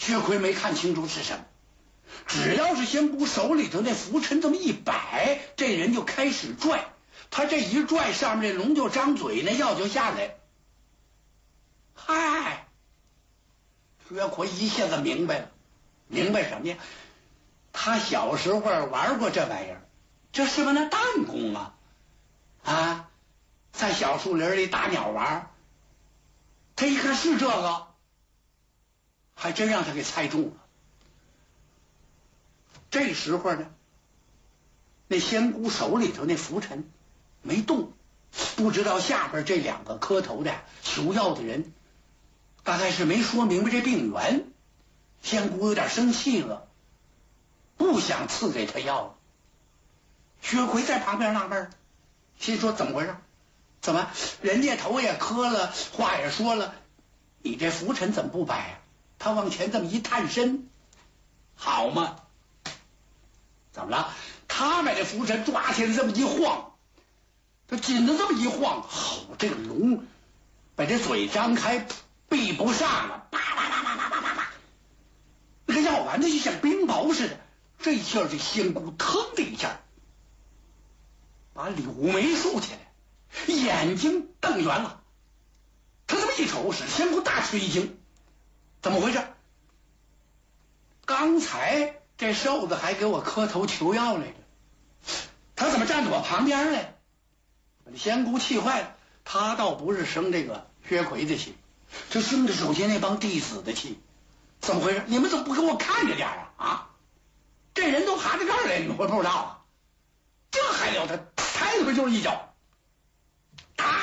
薛奎没看清楚是什么，只要是仙姑手里头那拂尘这么一摆，这人就开始拽。他这一拽，上面这龙就张嘴，那药就下来。嗨，薛奎一下子明白了，明白什么呀？他小时候玩过这玩意儿，这是不是那弹弓啊？在小树林里打鸟玩，他一看是这个，还真让他给猜中了。这时候呢，那仙姑手里头那拂尘没动，不知道下边这两个磕头的求药的人大概是没说明白这病源，仙姑有点生气了，不想赐给他药了。薛奎在旁边纳闷，心说怎么回事？怎么人家头也磕了，话也说了，你这拂尘怎么不摆啊？他往前这么一探身，好嘛？怎么了？他把这拂尘抓起来这么一晃，他紧的这么一晃，好，这个龙把这嘴张开，闭不上了，叭叭叭叭叭叭叭叭，那个药丸子就像冰雹似的。这一下，这仙姑腾的一下，把柳眉竖起来，眼睛瞪圆了。他这么一瞅，使仙姑大吃一惊，怎么回事？刚才这瘦子还给我磕头求药来着，他怎么站在我旁边来了？仙姑气坏了，他倒不是生这个薛奎的气，这生的手下那帮弟子的气。怎么回事？你们怎么不给我看着点啊？这人都爬到这儿来，你们会不知道啊？这还了得！抬腿就是一脚，打！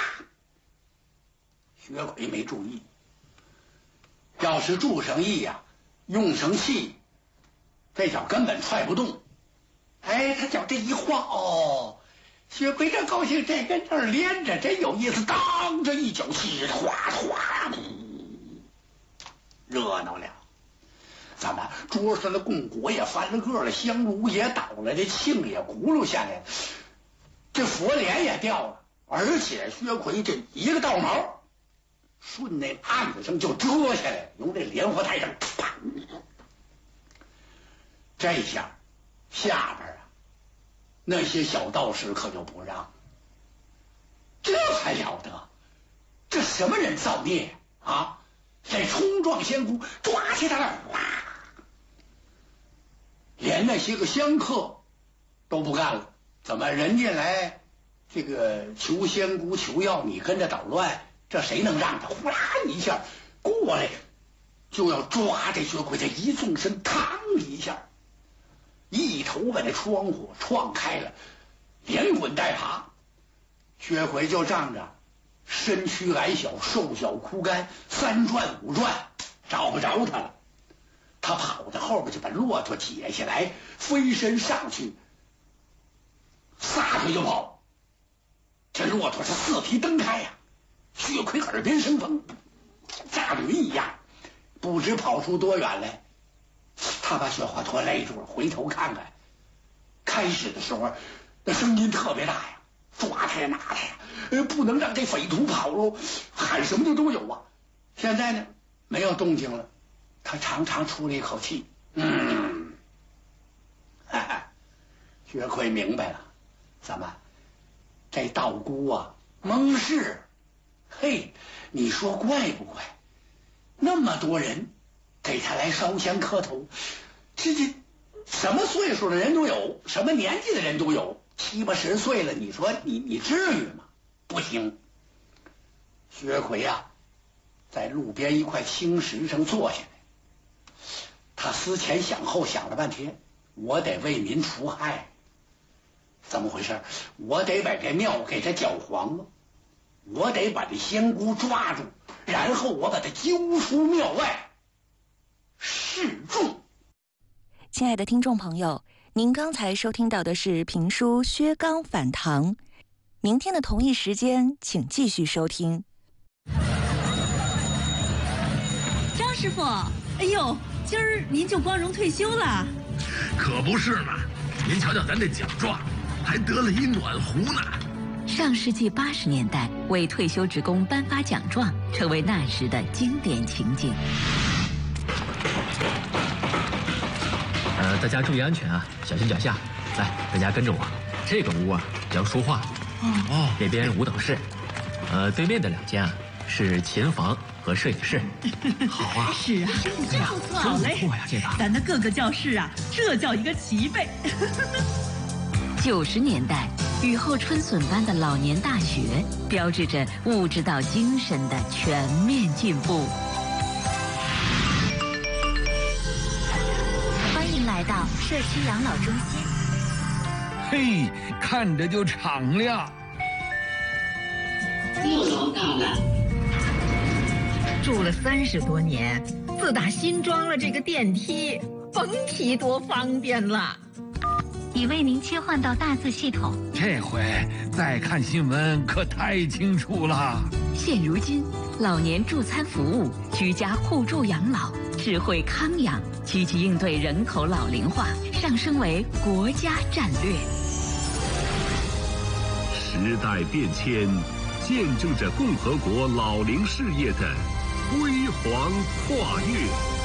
薛奎没注意，要是注上意呀，用上气，这脚根本踹不动。哎，他脚这一晃，哦，薛奎这高兴，这跟这儿连着，真有意思。当这一脚气，哗哗，热闹了。怎么桌上的供果也翻了个了，香炉也倒了，这磬也轱辘下来了，这佛帘也掉了，而且薛奎这一个倒毛顺那案子上就遮下来，由这莲花台上啪，这下下边那些小道士可就不让，这还了得？这什么人造孽啊？这冲撞仙姑，抓起他来，哗！连那些个香客都不干了。怎么人家来这个求仙姑求药，你跟着捣乱，这谁能让他？呼啦一下过来，就要抓这薛奎，这一纵身，嘡一下，一头把那窗户撞开了，连滚带爬。薛奎就仗着身躯矮小，瘦小枯干，3转5转找不着他了。他跑到后边去，把骆驼解下来，飞身上去，撒腿就跑。这骆驼是4蹄蹬开呀，薛奎耳边生风，炸驴一样，不知跑出多远来。他把雪花驼勒住了，回头看看，开始的时候那声音特别大呀，抓他呀拿他呀，不能让这匪徒跑喽，喊什么的都有啊。现在呢没有动静了，他长长出了一口气，薛奎明白了，怎么这道姑啊蒙事？嘿，你说怪不怪？那么多人给他来烧香磕头，这什么岁数的人都有，什么年纪的人都有，70、80岁了，你说你至于吗？不行。薛奎啊，在路边一块青石上坐下来，他思前想后想了半天，我得为民除害。怎么回事？我得把这庙给他搅黄了，我得把这仙姑抓住，然后我把他揪出庙外示众。 亲爱的听众朋友，您刚才收听到的是评书《薛刚反唐》，明天的同一时间请继续收听。 张师傅，哎呦，今儿您就光荣退休了？ 可不是嘛，您瞧瞧咱这奖状，还得了一暖壶呢。 上世纪80年代，为退休职工颁发奖状，成为那时的经典情景。 大家注意安全啊，小心脚下。来，大家跟着我。这个屋啊叫书画，那边舞蹈室，对面的2间啊是琴房和摄影室。好啊， 是啊，这样不好嘞。 不错呀，这个。 咱的各个教室啊，这叫一个齐备。 90年代，雨后春笋般的老年大学，标志着物质到精神的全面进步。 欢迎来到社区养老中心。 嘿，看着就敞亮。 6楼到了。 住了30多年，自打新装了这个电梯，甭提多方便了。 已为您切换到大字系统。 这回再看新闻可太清楚了。 现如今，老年助餐服务、居家互助养老、智慧康养，积极应对人口老龄化，上升为国家战略。 时代变迁，见证着共和国老龄事业的辉煌跨越。